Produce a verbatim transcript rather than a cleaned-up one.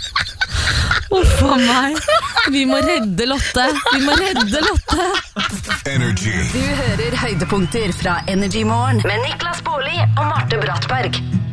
Uff a meg. Vi må redde Lotte. Vi må redde Lotte. Energy. Du hører høydepunkter fra Energy Morgen med Niklas Baarli og Marte Brattberg.